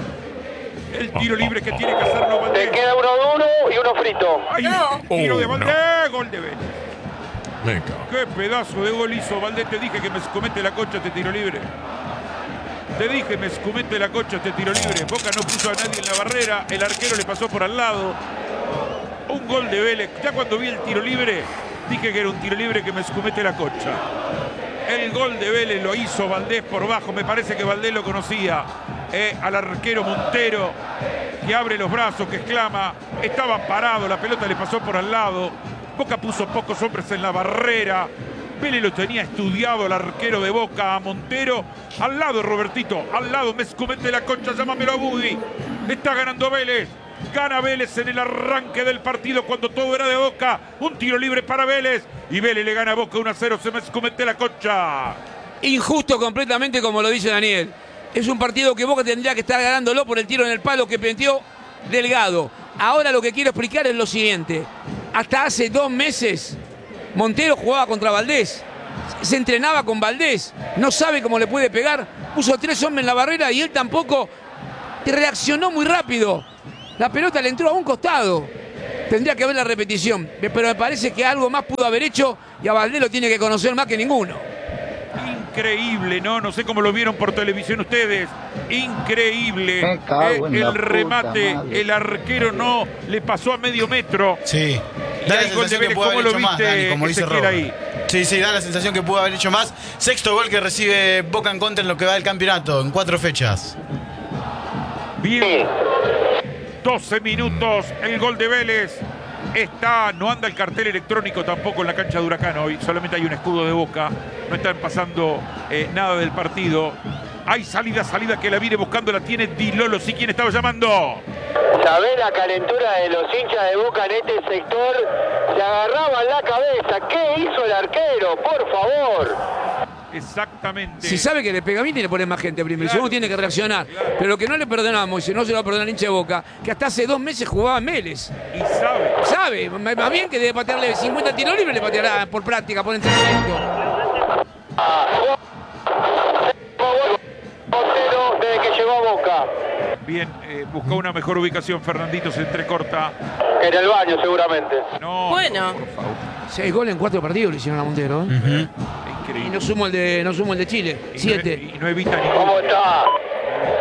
El tiro libre que tiene que hacerlo Valdés. Te queda uno duro y uno frito. Ay, No. tiro de Oh, Valdés, gol de Vélez. Venga. Qué pedazo de gol hizo Valdés. Te dije que me escomete la cocha este tiro libre. Te dije, me escomete la cocha este tiro libre. Boca no puso a nadie en la barrera. El arquero le pasó por al lado. Un gol de Vélez. Ya cuando vi el tiro libre, dije que era un tiro libre que me escomete la cocha. El gol de Vélez lo hizo Valdés por bajo. Me parece que Valdés lo conocía. Eh, al arquero Montero, que abre los brazos, que exclama. Estaba parado, la pelota le pasó por al lado. Boca puso pocos hombres en la barrera. Vélez lo tenía estudiado el arquero de Boca a Montero. Al lado, Robertito, al lado, me escomete la concha, llámamelo a Budi. Está ganando Vélez. Gana Vélez en el arranque del partido cuando todo era de Boca. Un tiro libre para Vélez. Y Vélez le gana a Boca uno a cero. Se me escomete la concha. Injusto completamente, como lo dice Daniel. Es un partido que Boca tendría que estar ganándolo por el tiro en el palo que planteó Delgado. Ahora lo que quiero explicar es lo siguiente. Hasta hace dos meses Montero jugaba contra Valdés. Se entrenaba con Valdés. No sabe cómo le puede pegar. Puso tres hombres en la barrera y él tampoco reaccionó muy rápido. La pelota le entró a un costado. Tendría que ver la repetición. Pero me parece que algo más pudo haber hecho y a Valdés lo tiene que conocer más que ninguno. Increíble, ¿no? No sé cómo lo vieron por televisión ustedes. Increíble. Me cago Eh, en la el remate, puta madre. el arquero no le pasó a medio metro. Sí. Y Da la el gol de sensación que Vélez, pudo ¿cómo haber lo hecho más, viste, Dani, como dice Ezequiel, Robert? ahí? Sí, sí, da la sensación que pudo haber hecho más. Sexto gol que recibe Boca en contra en lo que va del campeonato, en cuatro fechas. Bien. doce minutos, el gol de Vélez. Está, no anda el cartel electrónico tampoco en la cancha de Huracán hoy. Solamente hay un escudo de Boca. No están pasando eh, nada del partido. Hay salida, salida que la viene buscando, la tiene Di Lollo. ¿Sí? ¿Quién estaba llamando? ¿Sabés la calentura de los hinchas de Boca en este sector? Se agarraban la cabeza. ¿Qué hizo el arquero? Por favor. Exactamente. Si sabe que le pega a mí, tiene que poner más gente primero. Claro. Y segundo, tiene que reaccionar. Pero lo que no le perdonamos, y si no se lo va a perdonar el hincha de Boca, que hasta hace dos meses jugaba en Vélez. Y sabe. Sabe, más bien que debe patearle cincuenta tiros libres, le pateará por práctica, por entrenamiento. Montero desde que llegó a Boca. Bien, eh, buscó una mejor ubicación. Fernandito se entrecorta. En el baño seguramente. No, Bueno. no, por favor. Seis goles en cuatro partidos le hicieron a Montero. ¿eh? Y Increíble. no sumo el de, no sumo el de Chile. Y no- Siete. Y no evita ningún. ¿Cómo está?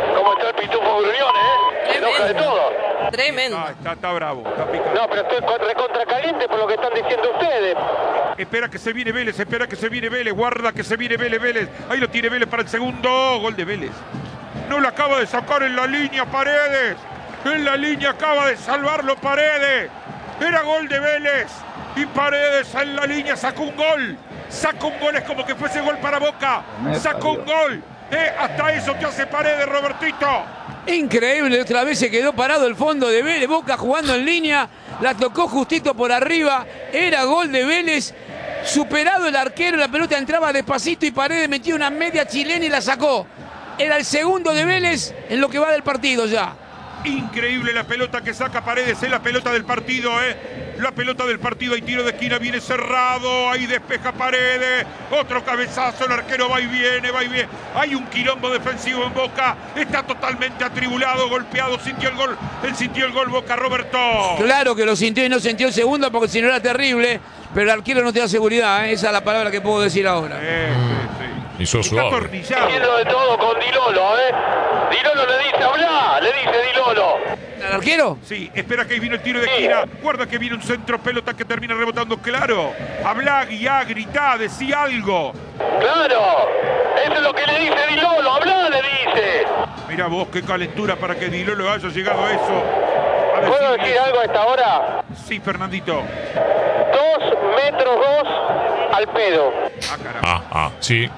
el Pitufo Gruñón, ¿eh? Se enoja de todo. Tremendo. Ah, está, está bravo, está picado. No, pero estoy con- recontra caliente por lo que están diciendo ustedes. Espera que se viene Vélez, espera que se viene Vélez, guarda que se viene Vélez, Vélez. Ahí lo tiene Vélez para el segundo gol de Vélez. No lo acaba de sacar en la línea Paredes. En la línea acaba de salvarlo Paredes. Era gol de Vélez. Y Paredes en la línea sacó un gol. Sacó un gol, es como que fuese gol para Boca. Sacó un gol. Eh, hasta eso que hace Paredes, Robertito. Increíble, otra vez se quedó parado el fondo de Vélez, Boca jugando en línea, la tocó justito por arriba, era gol de Vélez, superado el arquero, la pelota entraba despacito y Paredes metió una media chilena y la sacó. Era el segundo de Vélez en lo que va del partido ya. Increíble la pelota que saca Paredes, es la pelota del partido, ¿eh? La pelota del partido, hay tiro de esquina, viene cerrado, ahí despeja Paredes, otro cabezazo, el arquero va y viene, va y viene. Hay un quilombo defensivo en Boca, está totalmente atribulado, golpeado, sintió el gol, él sintió el gol Boca, Roberto. Claro que lo sintió y no sintió el segundo porque si no era terrible, pero el arquero no te da seguridad, ¿eh? Esa es la palabra que puedo decir ahora. Eh, sí, sí. Hizo Está suave. atornillado. Haciendo de todo con Dilolo, ¿eh? Dilolo le dice, habla, le dice Dilolo. ¿El arquero? Sí, espera que ahí vino el tiro de esquina. Guarda que viene un centro pelota que termina rebotando. Claro. Habla, guía, gritá, decí algo. Claro, eso es lo que le dice Dilolo, habla, le dice. Mira vos qué calentura para que Dilolo haya llegado a eso. A ¿Puedo decirle decir eso. algo a esta hora? Sí, Fernandito. Dos metros dos al pedo. Ah, caramba. Ah, ah, sí.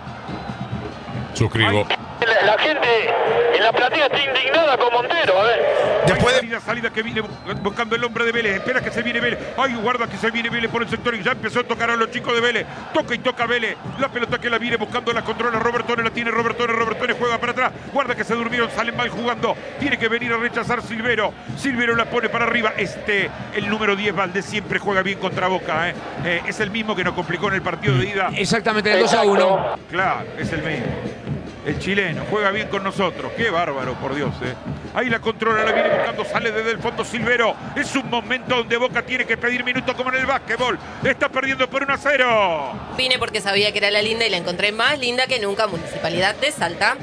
Suscribo. La, la gente en la platea está indignada con Montero, a ver. Después de... Salida, salida que viene bu- buscando el hombre de Vélez. Espera que se viene Vélez. Ay, guarda que se viene Vélez por el sector y ya empezó a tocar a los chicos de Vélez. Toca y toca Vélez. La pelota que la viene buscando la controla Robertone. La tiene Robertone. Robertone juega para atrás. Guarda que se durmieron. Salen mal jugando. Tiene que venir a rechazar Silvero. Silvero la pone para arriba. Este, el número diez, Valdés, siempre juega bien contra Boca. ¿eh? Eh, es el mismo que nos complicó en el partido de ida. Exactamente, el dos a uno. Claro, es el mismo. El chileno juega bien con nosotros. Qué bárbaro, por Dios, ¿eh? Ahí la controla, la viene buscando, sale desde el fondo Silvero. Es un momento donde Boca tiene que pedir minutos como en el básquetbol. Está perdiendo por uno a cero. Vine porque sabía que era la linda y la encontré más linda que nunca. Municipalidad de Salta.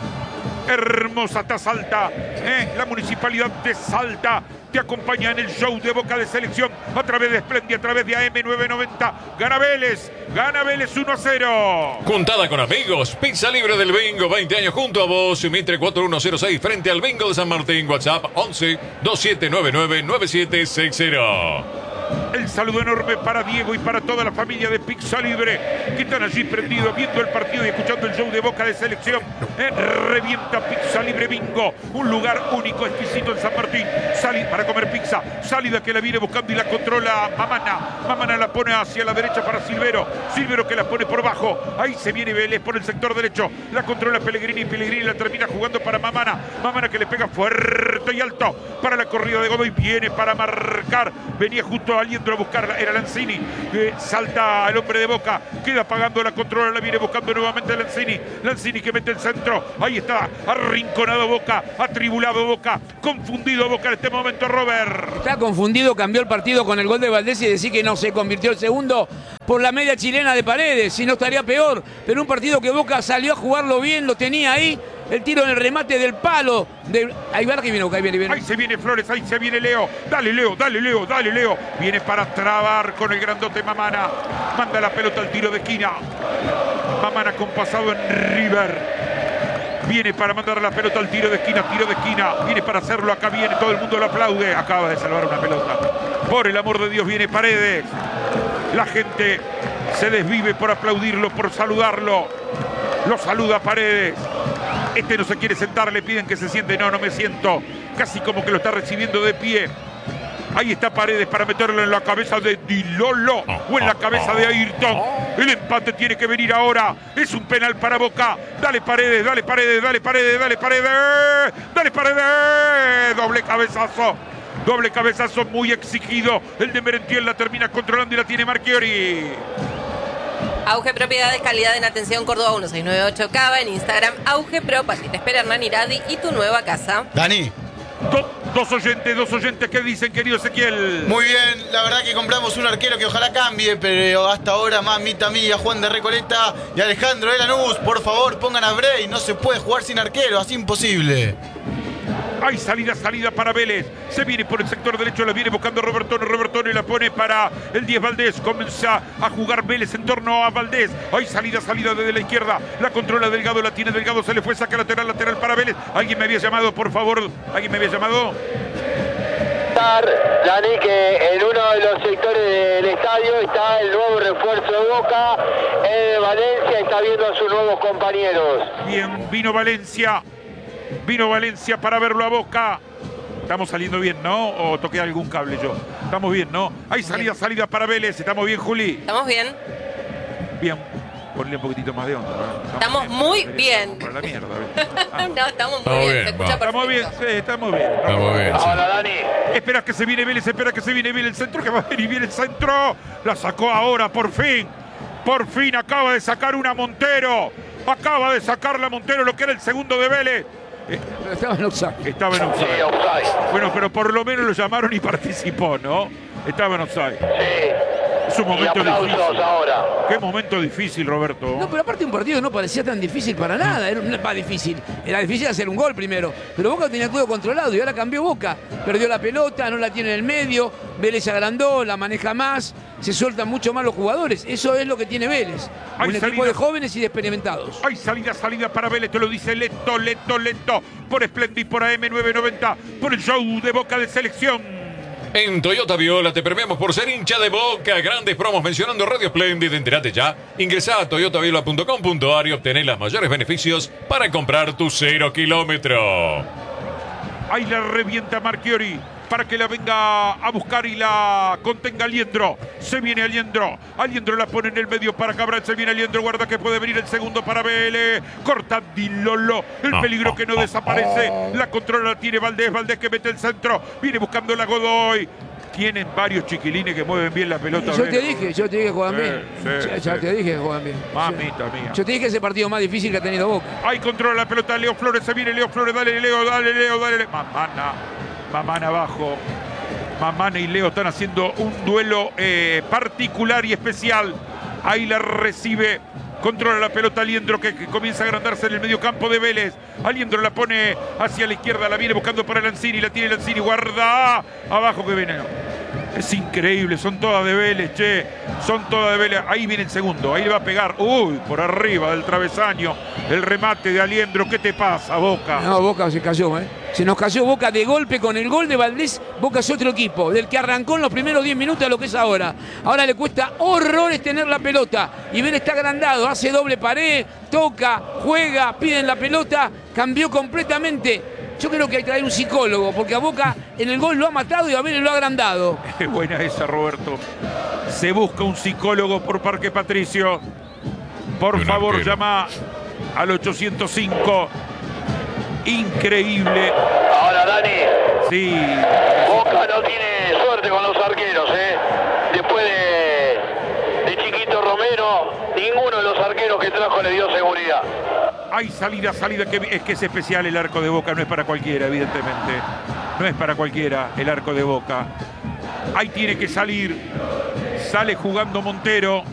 Hermosa está Salta, ¿eh? La municipalidad de Salta te acompaña en el show de Boca de Selección a través de Splendid, a través de A M novecientos noventa. Gana Vélez, gana Vélez uno a cero. Juntada con amigos, pizza libre del bingo, veinte años junto a vos, Mitre cuatro uno cero seis, frente al bingo de San Martín. WhatsApp once dos siete nueve nueve nueve siete seis cero. El saludo enorme para Diego y para toda la familia de Pizza Libre que están allí prendidos viendo el partido y escuchando el show de Boca de Selección. Eh, revienta Pizza Libre Bingo, un lugar único, exquisito en San Martín. Sali para comer pizza, salida que la viene buscando y la controla Mamana. Mamana la pone hacia la derecha para Silvero. Silvero que la pone por bajo. Ahí se viene Vélez por el sector derecho. La controla Pellegrini. Pellegrini la termina jugando para Mamana. Mamana que le pega fuerte y alto para la corrida de Godoy. Viene para marcar. Venía justo Aliendro a buscarla. Era Lanzini. Eh, salta el hombre de Boca. Queda pagando la controla. La viene buscando nuevamente Lanzini. Lanzini que mete el centro. Ahí está. Arrinconado Boca. Atribulado Boca. Confundido Boca en este momento, Robert. Está confundido, cambió el partido con el gol de Valdés y decir que no se convirtió el segundo por la media chilena de Paredes, si no estaría peor. Pero un partido que Boca salió a jugarlo bien, lo tenía ahí. El tiro en el remate del palo. De... Ahí va que viene Boca, ahí viene, viene. Ahí se viene Flores, ahí se viene Leo. Dale Leo, dale Leo, dale Leo. Viene para trabar con el grandote Mamana. Manda la pelota al tiro de esquina. Mamana con pasado en River. Viene para mandar la pelota al tiro de esquina, tiro de esquina. Viene para hacerlo, acá viene, todo el mundo lo aplaude. Acaba de salvar una pelota. Por el amor de Dios viene Paredes. La gente se desvive por aplaudirlo, por saludarlo. Lo saluda Paredes. Este no se quiere sentar, le piden que se siente. No, no me siento. Casi como que lo está recibiendo de pie. Ahí está Paredes para meterlo en la cabeza de Dilolo o en la cabeza de Ayrton. El empate tiene que venir ahora. Es un penal para Boca. Dale Paredes, dale Paredes, dale Paredes, dale Paredes. Dale Paredes. Doble cabezazo. Doble cabezazo muy exigido. El de Merentiel la termina controlando y la tiene Marchiori. Auge Propiedades, calidad en atención, Córdoba uno seis nueve ocho Cava. En Instagram, Auge Pro, para que te espera Hernán Iradi y tu nueva casa. Dani. Do, dos oyentes, dos oyentes, ¿qué dicen, querido Ezequiel? Muy bien, la verdad que compramos un arquero que ojalá cambie, pero hasta ahora mamita mía, Juan de Recoleta y Alejandro de Lanús, por favor pongan a Bray, no se puede jugar sin arquero, así imposible. Hay salida, salida para Vélez. Se viene por el sector derecho, la viene buscando Robertone. Robertone la pone para el diez Valdés. Comienza a jugar Vélez en torno a Valdés. Hay salida, salida desde la izquierda. La controla Delgado, la tiene Delgado. Se le fue, saca lateral, lateral para Vélez. Alguien me había llamado, por favor. ¿Alguien me había llamado? Dani, que en uno de los sectores del estadio está el nuevo refuerzo de Boca, el de Valencia, está viendo a sus nuevos compañeros. Bien, vino Valencia. Vino Valencia para verlo a Boca. Estamos saliendo bien, ¿no? ¿O toqué algún cable yo? Estamos bien, ¿no? Hay salida, salida para Vélez. ¿Estamos bien, Juli? ¿Estamos bien? Bien. Ponle un poquitito más de onda. ¿no? Estamos, estamos muy bien. Por la mierda. Ah. No, estamos muy Estamos bien. bien, Se escucha Estamos bien, sí, estamos bien. Estamos bien. Sí. Hola, Dani. Espera que se viene Vélez, espera que se viene Vélez. El centro que va a venir bien el centro. La sacó ahora, por fin. Por fin acaba de sacar una Montero. Acaba de sacar la Montero, lo que era el segundo de Vélez. Pero estaba en offside. Estaba en offside. Sí, offside. Bueno, pero por lo menos lo llamaron y participó, ¿no? Estaba en offside. Sí. Es un Y momento aplausos difícil. ahora. Qué momento difícil, Roberto. No, pero aparte un partido no parecía tan difícil para nada. Era no, más difícil. Era difícil hacer un gol primero. Pero Boca tenía todo controlado y ahora cambió Boca. Perdió la pelota, no la tiene en el medio. Vélez agrandó, la maneja más. Se sueltan mucho más los jugadores. Eso es lo que tiene Vélez. Hay Un salida. equipo de jóvenes y de experimentados. Hay salida, salida para Vélez, te lo dice lento, lento, lento. Por Splendid, por A M nueve noventa, por el show de Boca de selección. En Toyota Viola te premiamos por ser hincha de Boca. Grandes promos mencionando Radio Splendid. Entérate ya. Ingresá a toyota viola punto com punto a r y obtenés los mayores beneficios para comprar tu cero kilómetro. Ahí la revienta Marchiori para que la venga a buscar y la contenga Aliendro. Se viene Aliendro. Aliendro la pone en el medio para Cabral. Se viene Aliendro. Guarda que puede venir el segundo para Vélez. Corta Di Lolo. El peligro que no desaparece. La controla la tiene Valdés. Valdés que mete el centro. Viene buscando la Godoy. Tienen varios chiquilines que mueven bien la pelota. Yo te dije, yo te dije que juegan Sí, bien. sí, ya ya sí. te dije que juegan bien. Mamita mía. Yo te dije que es el partido más difícil que ha tenido Boca. Ahí controla la pelota Leo Flores. Se viene Leo Flores. Dale, Leo, dale, Leo, dale. Mamana. Mamana abajo. Mamana y Leo están haciendo un duelo eh, particular y especial. Ahí la recibe. Controla la pelota Aliendro que, que comienza a agrandarse en el medio campo de Vélez. Aliendro la pone hacia la izquierda. La viene buscando para Lanzini. La tiene Lanzini. Guarda. Abajo que viene. Es increíble. Son todas de Vélez, che. Son todas de Vélez. Ahí viene el segundo. Ahí le va a pegar. Uy, por arriba del travesaño. El remate de Aliendro. ¿Qué te pasa, Boca? No, Boca se cayó, ¿eh? Se nos cayó Boca de golpe con el gol de Valdés. Boca es otro equipo, del que arrancó en los primeros diez minutos a lo que es ahora. Ahora le cuesta horrores tener la pelota. Y Vélez está agrandado, hace doble pared, toca, juega, piden la pelota, cambió completamente. Yo creo que hay que traer un psicólogo, porque a Boca en el gol lo ha matado y a Vélez lo ha agrandado. Es buena esa, Roberto. Se busca un psicólogo por Parque Patricio. Por Un favor, arquero. llama al ochocientos cinco. Increíble. Ahora, Dani. Sí. Boca no tiene suerte con los arqueros, ¿eh? Después de, de Chiquito Romero, ninguno de los arqueros que trajo le dio seguridad. Hay salida, salida. Que es que es especial el arco de Boca. No es para cualquiera, evidentemente. No es para cualquiera el arco de Boca. Ahí tiene que salir. Sale jugando Montero.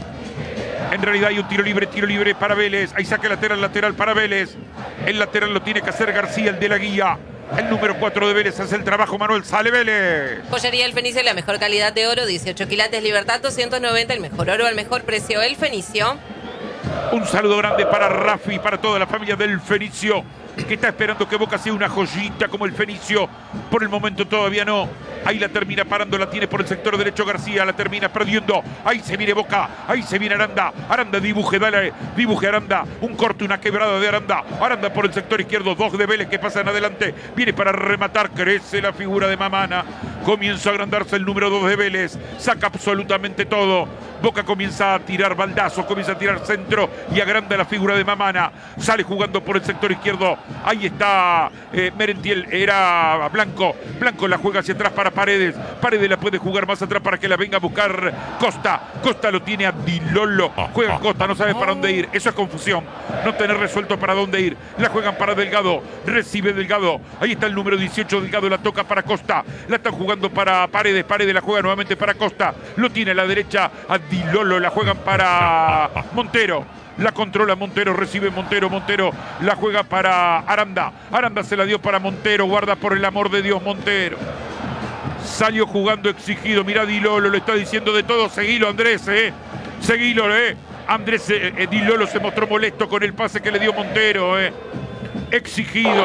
En realidad hay un tiro libre, tiro libre para Vélez. Ahí saca lateral, lateral para Vélez. El lateral lo tiene que hacer García, el de la guía. El número cuatro de Vélez hace el trabajo, Manuel. Sale Vélez. Joyería El Fenicio, la mejor calidad de oro, dieciocho quilates, Libertad doscientos noventa, el mejor oro al mejor precio. El Fenicio. Un saludo grande para Rafi, para toda la familia del Fenicio, que está esperando que Boca sea una joyita como el Fenicio. Por el momento todavía no. Ahí la termina parando, la tiene por el sector derecho García, la termina perdiendo. Ahí se viene Boca, ahí se viene Aranda. Aranda dibuje, dale, dibuje Aranda. Un corte, una quebrada de Aranda. Aranda por el sector izquierdo, dos de Vélez que pasan adelante. Viene para rematar, crece la figura de Mamana. Comienza a agrandarse el número dos de Vélez. Saca absolutamente todo. Boca comienza a tirar baldazo, comienza a tirar centro y agranda la figura de Mamana. Sale jugando por el sector izquierdo. Ahí está eh, Merentiel, era Blanco. Blanco la juega hacia atrás para Paredes. Paredes la puede jugar más atrás para que la venga a buscar Costa. Costa lo tiene a Di Lolo. Juega Costa, no sabe para dónde ir. Eso es confusión. No tener resuelto para dónde ir. La juegan para Delgado. Recibe Delgado. Ahí está el número dieciocho. Delgado la toca para Costa. La están jugando para Paredes. Paredes la juega nuevamente para Costa. Lo tiene a la derecha a Di Lolo, la juegan para Montero. La controla Montero, recibe Montero, Montero la juega para Aranda. Aranda se la dio para Montero, guarda por el amor de Dios Montero. Salió jugando exigido, mirá Di Lolo, le está diciendo de todo, seguilo Andrés, eh. Seguilo, eh. Andrés eh, eh, Di Lolo se mostró molesto con el pase que le dio Montero, eh. Exigido.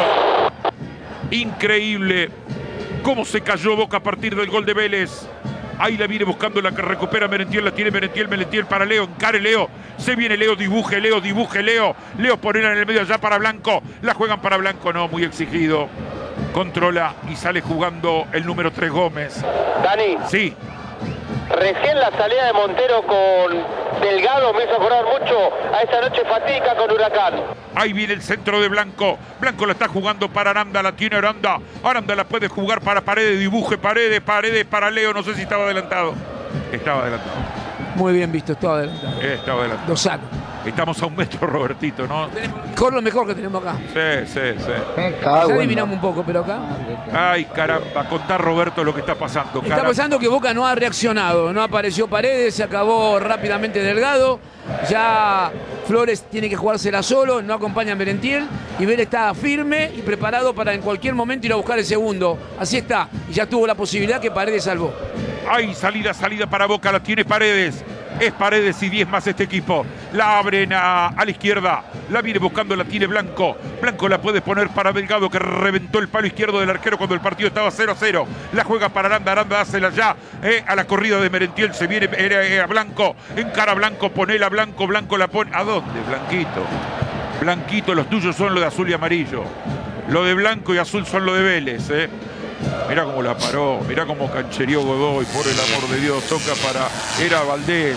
Increíble cómo se cayó Boca a partir del gol de Vélez. Ahí la viene buscando, la que recupera Merentiel, la tiene Merentiel, Merentiel para Leo, encare Leo, se viene Leo, dibuje Leo, dibuje Leo, Leo ponela en el medio allá para Blanco, la juegan para Blanco, no, muy exigido, controla y sale jugando el número tres Gómez. Dani. Sí. Recién la salida de Montero con Delgado me hizo acordar mucho a esa noche fatídica con Huracán. Ahí viene el centro de Blanco. Blanco la está jugando para Aranda, la tiene Aranda. Aranda la puede jugar para Paredes, dibuje Paredes, Paredes para Leo. No sé si estaba adelantado. Estaba adelantado. Muy bien visto, estaba adelantado. Eh, estaba adelantado. Lozano. Estamos a un metro, Robertito, ¿no? Con lo mejor que tenemos acá. Sí, sí, sí. Ya adivinamos un poco, pero acá. Ay, caramba, contá Roberto lo que está pasando. Está caramba. pasando que Boca no ha reaccionado, no apareció Paredes, se acabó rápidamente Delgado. Ya Flores tiene que jugársela solo, no acompaña a Merentiel. Y Vélez está firme y preparado para en cualquier momento ir a buscar el segundo. Así está, y ya tuvo la posibilidad que Paredes salvó. Ay, salida, salida para Boca, la tiene Paredes. Es Paredes y diez más este equipo. La abren a, a la izquierda. La viene buscando, la tiene Blanco. Blanco la puede poner para Delgado, que reventó el palo izquierdo del arquero cuando el partido estaba cero a cero. La juega para Aranda. Aranda hácela ya eh, a la corrida de Merentiel. Se viene eh, a Blanco. Encara a Blanco, ponela a Blanco. Blanco la pone. ¿A dónde, Blanquito? Blanquito, los tuyos son lo de azul y amarillo. Lo de blanco y azul son lo de Vélez, ¿eh? Mirá cómo la paró, mirá cómo canchereó Godoy, por el amor de Dios, toca para... Era Valdés.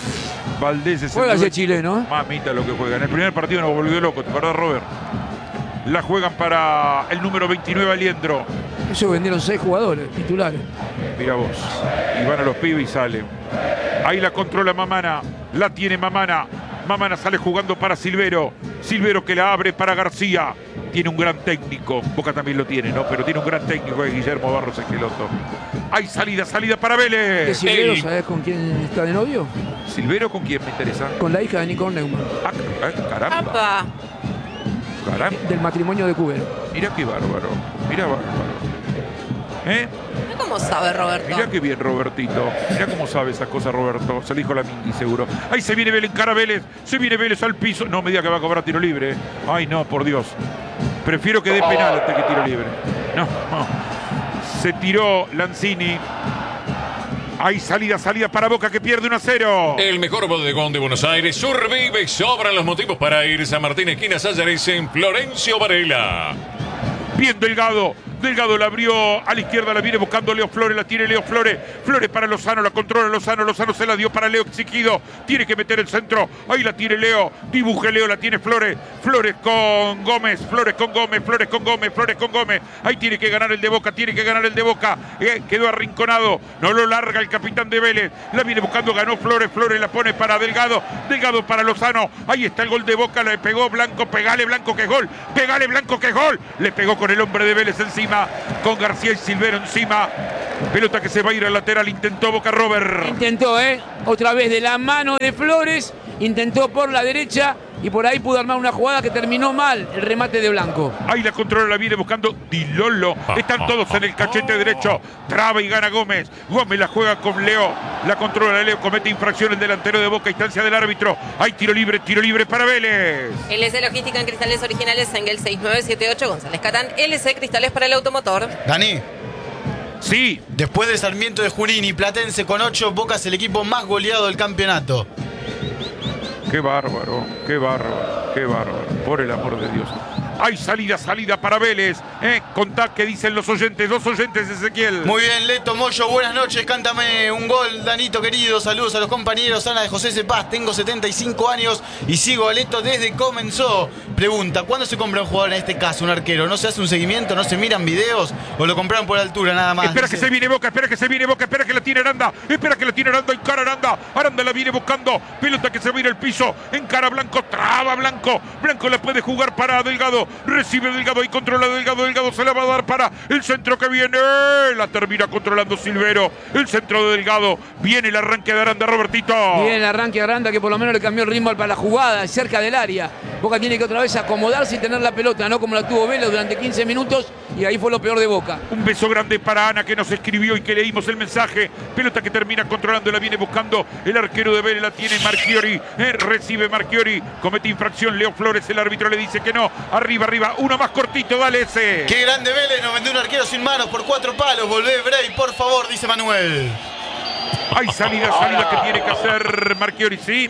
Valdés es juega el... ese chileno, ¿eh? Mamita lo que juega. En el primer partido nos volvió loco, ¿te acordás, Robert? La juegan para el número veintinueve, Aliendro. Eso vendieron seis jugadores titulares. Mira vos. Y van a los pibes y salen. Ahí la controla Mamana. La tiene Mamana. Mamana sale jugando para Silvero. Silvero que la abre para García. Tiene un gran técnico. Boca también lo tiene, ¿no? Pero tiene un gran técnico, es Guillermo Barros Esqueloto. Hay salida, salida para Vélez. ¿De Silvero, sabes con quién está de novio? ¿Silvero con quién me interesa? Con la hija de Nico Neumann. Ah, caramba. Apa. Caramba. Del matrimonio de Cubero. Mira qué bárbaro. Mira bárbaro. ¿Eh? ¿Cómo sabe Roberto? Mirá qué bien, Robertito. Mirá cómo sabe esas cosas, Roberto. Se le dijo la Mindy, seguro. Ahí se viene Vélez, encara Vélez. Se viene Vélez al piso. No me diga que va a cobrar tiro libre. Ay, no, por Dios. Prefiero que dé penal antes que tiro libre. No, no. Se tiró Lanzini. Hay salida, salida para Boca que pierde uno a cero. El mejor bodegón de Buenos Aires survive y sobran los motivos para ir. San Martín, esquina Sallares, en Florencio Varela. Bien Delgado. Delgado la abrió a la izquierda, la viene buscando Leo Flores, la tiene Leo Flores. Flores para Lozano, la controla Lozano, Lozano se la dio para Leo exigido. Tiene que meter el centro, ahí la tiene Leo, dibuje Leo, la tiene Flores. Flores con Gómez, Flores con Gómez, Flores con Gómez, Flores con Gómez. Ahí tiene que ganar el de Boca, tiene que ganar el de Boca. Eh, quedó arrinconado, no lo larga el capitán de Vélez. La viene buscando, ganó Flores, Flores la pone para Delgado. Delgado para Lozano, ahí está el gol de Boca, le pegó Blanco, pegale Blanco que es gol, pegale Blanco que es gol. Le pegó con el hombre de Vélez encima. Con García y Silvero encima. Pelota que se va a ir al lateral. Intentó Boca, Robert. Intentó, ¿eh? Otra vez de la mano de Flores. Intentó por la derecha. Y por ahí pudo armar una jugada que terminó mal. El remate de Blanco. Ahí la controla, la viene buscando Di Lolo. Están todos en el cachete derecho. Traba y gana Gómez. Gómez la juega con Leo. La controla Leo. Comete infracción el delantero de Boca. Instancia del árbitro. Hay tiro libre, tiro libre para Vélez. L C Logística en cristales originales, Engel seis nueve siete ocho, González Catán. L C Cristales para el automotor. Dani. Sí. Después de Sarmiento de Junín y Platense con ocho, Boca es el equipo más goleado del campeonato. Qué bárbaro, qué bárbaro, qué bárbaro. Por el amor de Dios. Hay salida, salida para Vélez. ¿Eh? Contá qué dicen los oyentes. Dos oyentes, Ezequiel. Muy bien, Leto Moyo, buenas noches. Cántame un gol, Danito querido. Saludos a los compañeros. Ana de José Cepaz. Tengo setenta y cinco años y sigo a Leto desde que comenzó. Pregunta, ¿cuándo se compra un jugador en este caso, un arquero? ¿No se hace un seguimiento? ¿No se miran videos? ¿O lo compraron por altura nada más? Espera Dice. que se viene Boca, espera que se viene Boca, espera que la tiene Aranda. Espera que la tiene Aranda, encara Aranda. Aranda la viene buscando. Pelota que se va a ir al piso. Encara Blanco, traba Blanco. Blanco la puede jugar para Delgado. Recibe Delgado y controla Delgado. Delgado se la va a dar para el centro que viene. La termina controlando Silvero. El centro de Delgado. Viene el arranque de Aranda, Robertito. Bien el arranque de Aranda, que por lo menos le cambió el ritmo para la jugada, cerca del área. Boca tiene que otra vez acomodarse y tener la pelota, no como la tuvo Vélez durante quince minutos, y ahí fue lo peor de Boca. Un beso grande para Ana, que nos escribió y que leímos el mensaje. Pelota que termina controlando, la viene buscando el arquero de Vélez, la tiene Marchiori. Eh, recibe Marchiori, comete infracción Leo Flores, el árbitro le dice que no. Arriba, arriba, uno más cortito, dale ese. Qué grande Vélez, nos vendió un arquero sin manos por cuatro palos. Volvé, Bray, por favor, dice Manuel. Hay salida, salida que tiene que hacer Marchiori, ¿sí?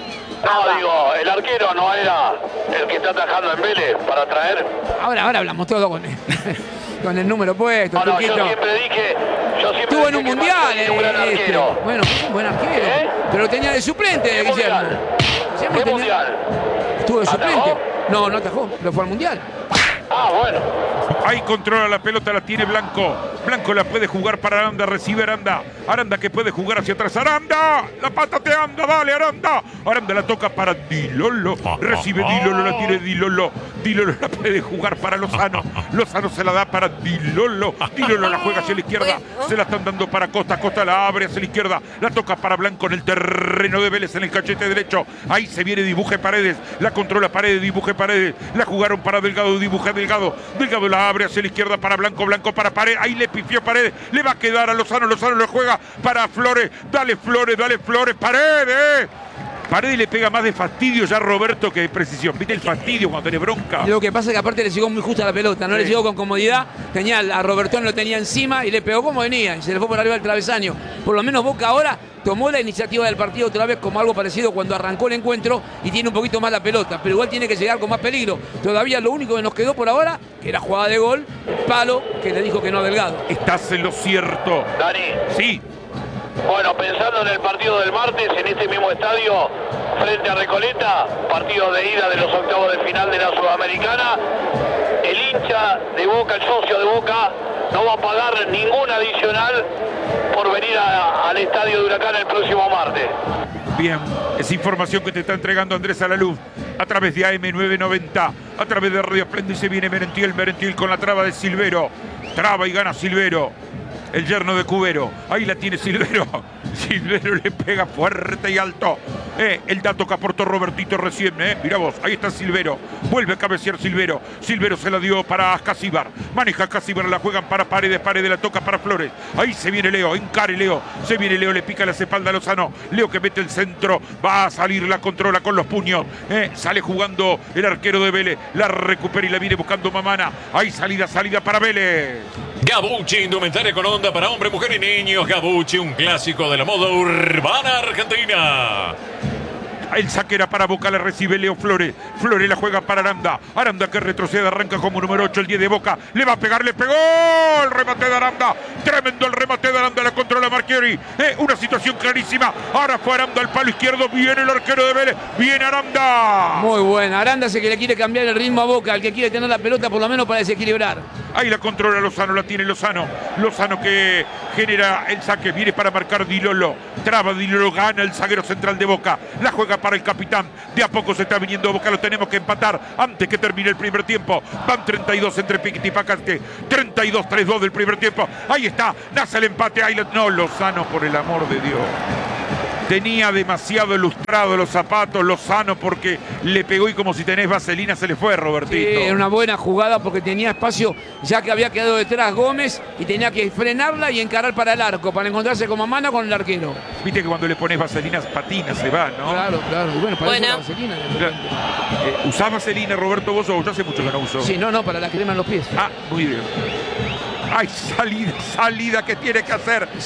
No, digo, el arquero no era el que está atajando en Vélez para traer. Ahora, ahora hablamos todo con el, con el número puesto. No, no, yo siempre dije. Yo siempre Estuvo en un dije mundial, que un gran este. arquero. Bueno, un buen arquero. ¿Eh? Pero lo tenía de suplente, ¿Qué Guillermo. mundial? Guillermo ¿Qué tenía- mundial? Estuvo de suplente. ¿Atajó? No, no atajó, pero fue al mundial. Ah, bueno. Ahí controla la pelota, la tiene Blanco. Blanco la puede jugar para Aranda, recibe Aranda. Aranda que puede jugar hacia atrás. ¡Aranda! La pata te anda, dale Aranda. Aranda la toca para Dilolo. Recibe Dilolo, la tiene Dilolo. Dilolo la puede jugar para Lozano. Lozano se la da para Dilolo. Dilolo la juega hacia la izquierda. Se la están dando para Costa. Costa la abre hacia la izquierda. La toca para Blanco en el terreno de Vélez, en el cachete derecho. Ahí se viene Dibuje Paredes. La controla Paredes, Dibuje Paredes. La jugaron para Delgado, Dibuje Delgado. Delgado la abre hacia la izquierda para Blanco. Blanco para Paredes. Ahí le pifió Paredes. Le va a quedar a Lozano. Lozano lo juega para Flores. Dale Flores, dale Flores. Paredes. Paredes le pega más de fastidio ya a Roberto que de precisión. ¿Viste el fastidio cuando tenés bronca? Lo que pasa es que aparte le llegó muy justa la pelota, no Sí. le llegó con comodidad. Tenía a Robertón, lo tenía encima y le pegó como venía y se le fue por arriba el travesaño. Por lo menos Boca ahora tomó la iniciativa del partido otra vez como algo parecido cuando arrancó el encuentro y tiene un poquito más la pelota, pero igual tiene que llegar con más peligro. Todavía lo único que nos quedó por ahora, que era jugada de gol, palo que le dijo que no a Delgado. Estás en lo cierto. Dani. Sí. Bueno, pensando en el partido del martes, en este mismo estadio, frente a Recoleta, partido de ida de los octavos de final de la Sudamericana, el hincha de Boca, el socio de Boca, no va a pagar ningún adicional por venir a- al estadio de Huracán el próximo martes. Bien, es información que te está entregando Andrés Alaluz a través de A M novecientos noventa, a través de Radio Esplendid. Se viene Merentiel, Merentiel con la traba de Silvero. Traba y gana Silvero, el yerno de Cubero. Ahí la tiene Silvero. Silvero le pega fuerte y alto. Eh, el dato que aportó Robertito recién, eh. Mirá vos, ahí está Silvero. Vuelve a cabecear Silvero. Silvero se la dio para Casíbar. Maneja Casíbar, la juegan para Paredes. Paredes la toca para Flores. Ahí se viene Leo, encare Leo. Se viene Leo, le pica las espaldas a Lozano. Leo que mete el centro. Va a salir, la controla con los puños. Eh, sale jugando el arquero de Vélez. La recupera y la viene buscando Mamana. Ahí salida, salida para Vélez. Gabucci, indumentaria con onda para hombre, mujer y niños. Gabucci, un clásico de la moda urbana argentina. El saque era para Boca, le recibe Leo Flores. Flores la juega para Aranda. Aranda que retrocede, arranca como número ocho, el diez de Boca. Le va a pegar, le pegó. El remate de Aranda. Tremendo el remate de Aranda, la controla Marchiori. Eh, una situación clarísima. Ahora fue Aranda al palo izquierdo. Viene el arquero de Vélez. Viene Aranda. Muy buena. Aranda es el que le quiere cambiar el ritmo a Boca, el que quiere tener la pelota por lo menos para desequilibrar. Ahí la controla Lozano, la tiene Lozano. Lozano que genera el saque, viene para marcar Dilolo. Traba Dilolo, gana el zaguero central de Boca. La juega para el capitán. De a poco se está viniendo Boca, lo tenemos que empatar antes que termine el primer tiempo. Van treinta y dos entre Piquet y Pacante. treinta y dos, tres dos del primer tiempo. Ahí está, nace el empate. Ahí lo... No, Lozano, por el amor de Dios. Tenía demasiado ilustrado los zapatos Lozano porque le pegó y como si tenés vaselina se le fue, Robertito. Sí, era una buena jugada porque tenía espacio ya que había quedado detrás Gómez y tenía que frenarla y encarar para el arco, para encontrarse con Mamana con el arquero. Viste que cuando le pones vaselina, patina, se va, ¿no? Claro, claro. Y bueno, para Bueno. eso la vaselina. Eh, ¿Usás vaselina, Roberto, vos o yo hace mucho que no uso? Sí, no, no, para la crema en los pies. Ah, muy bien. Ay, salida, salida que tiene que hacer